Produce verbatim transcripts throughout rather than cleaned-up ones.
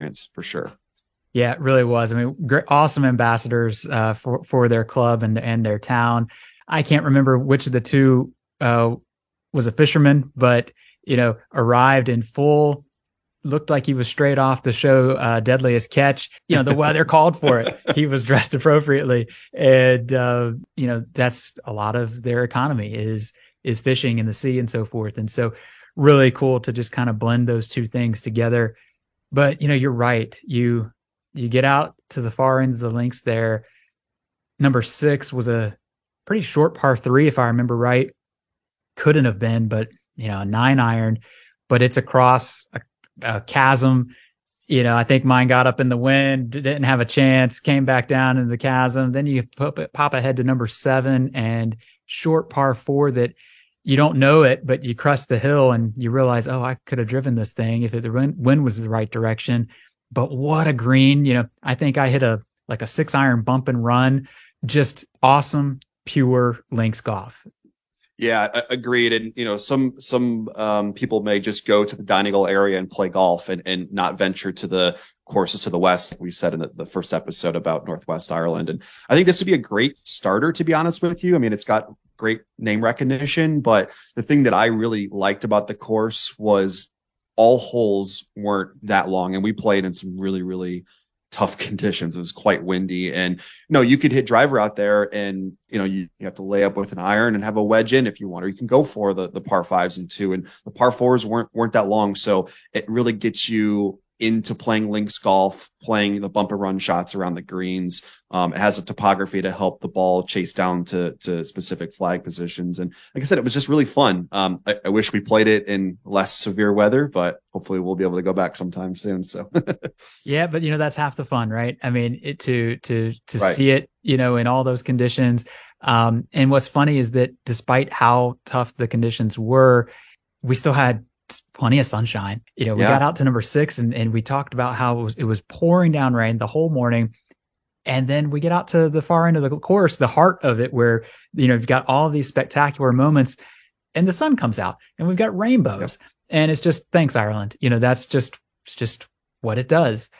experience for sure. Yeah, it really was. I mean, great, awesome ambassadors uh, for for their club and and their town. I can't remember which of the two uh, was a fisherman, but you know, arrived in full, looked like he was straight off the show uh, Deadliest Catch. You know, the weather called for it. He was dressed appropriately, and uh, you know, that's a lot of their economy is is fishing in the sea and so forth. And so, really cool to just kind of blend those two things together. But you know, you're right. You you get out to the far end of the links there. Number six was a pretty short par three, if I remember right. Couldn't have been, but you know, a nine iron, but it's across a, a chasm. You know, I think mine got up in the wind, didn't have a chance, came back down into the chasm. Then you pop, pop ahead to number seven and short par four that you don't know it, but you crest the hill and you realize, oh, I could have driven this thing if it, the wind, wind was the right direction. But what a green, you know, I think I hit a, like a six iron bump and run, just awesome, pure links golf. Yeah, agreed. And you know, some some um, people may just go to the Donegal area and play golf and, and not venture to the courses to the west. Like we said in the, the first episode about Northwest Ireland, and I think this would be a great starter. To be honest with you, I mean, it's got great name recognition, but the thing that I really liked about the course was all holes weren't that long, and we played in some really really tough conditions. It was quite windy, and you know, you could hit driver out there and you know, you, you have to lay up with an iron and have a wedge in if you want, or you can go for the the par fives and two, and the par fours weren't weren't that long, so it really gets you into playing links golf, playing the bump and run shots around the greens. Um, it has a topography to help the ball chase down to to specific flag positions, and like I said, it was just really fun. Um, I, I wish we played it in less severe weather, but hopefully we'll be able to go back sometime soon. So Yeah, but you know, that's half the fun, right? I mean, it, to to to right. see it, you know, in all those conditions. Um, and what's funny is that despite how tough the conditions were, we still had plenty of sunshine. You know, we got Yeah. out to number six and, and we talked about how it was, it was pouring down rain the whole morning. And then we get out to the far end of the course, the heart of it, where, you know, you've got all these spectacular moments and the sun comes out and we've got rainbows. Yep. And it's just, thanks, Ireland. You know, that's just, it's just what it does.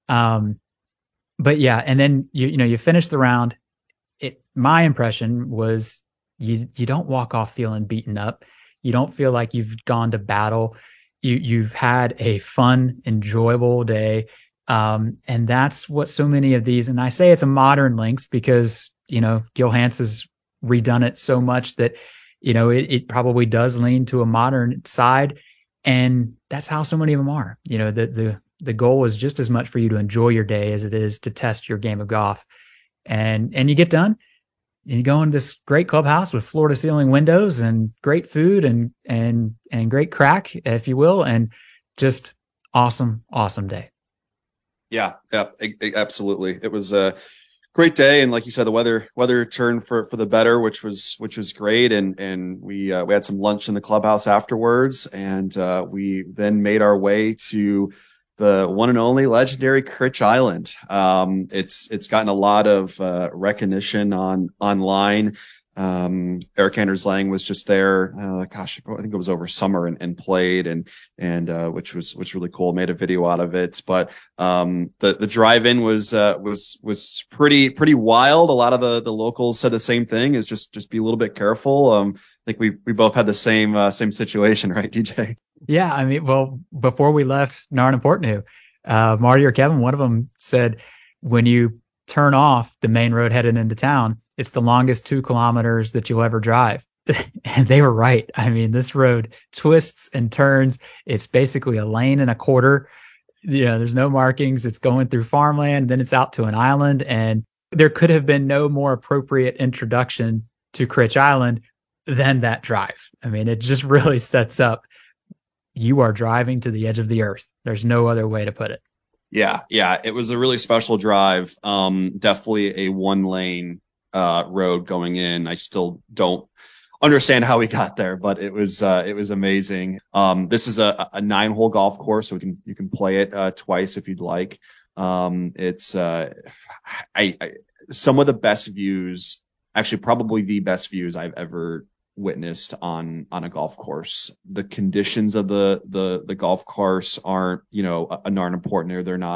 Um, but yeah, and then you, you know, you finish the round. It, my impression was you, you don't walk off feeling beaten up. You don't feel like you've gone to battle. You, you've had a fun, enjoyable day. Um, and that's what so many of these, and I say it's a modern links because, you know, Gil Hanse has redone it so much that, you know, it, it probably does lean to a modern side. And that's how so many of them are. You know, the, the, the goal is just as much for you to enjoy your day as it is to test your game of golf. And, and you get done and you go in this great clubhouse with floor to ceiling windows and great food and, and, and great crack, if you will. And just awesome, awesome day. Yeah, yeah, absolutely. It was a great day, and like you said, the weather weather turned for for the better, which was which was great. And and we uh, we had some lunch in the clubhouse afterwards, and uh, we then made our way to the one and only legendary Critch Island. Um, it's it's gotten a lot of uh, recognition on online. Um, Erik Anders Lang was just there. Uh, gosh, I think it was over summer and, and played and, and, uh, which was, which really cool. Made a video out of it. But, um, the, the drive-in was, uh, was, was pretty, pretty wild. A lot of the, the locals said the same thing, is just, just be a little bit careful. Um, I think we, we both had the same, uh, same situation, right, D J? Yeah. I mean, well, before we left Narn and Portneuf, uh, Marty or Kevin, one of them said, when you turn off the main road headed into town, it's the longest two kilometers that you'll ever drive. And they were right. I mean, this road twists and turns. It's basically a lane and a quarter. You know, there's no markings. It's going through farmland. Then it's out to an island. And there could have been no more appropriate introduction to Critch Island than that drive. I mean, it just really sets up. You are driving to the edge of the earth. There's no other way to put it. Yeah. Yeah. It was a really special drive. Um, definitely a one lane uh road going in. I still don't understand how we got there, but it was uh it was amazing. Um this is a, a nine hole golf course, so we can you can play it uh twice if you'd like. Um it's uh I, I some of the best views, actually probably the best views I've ever witnessed on on a golf course. The conditions of the the the golf course aren't, you know, a, a Narn and Portneuf. They're not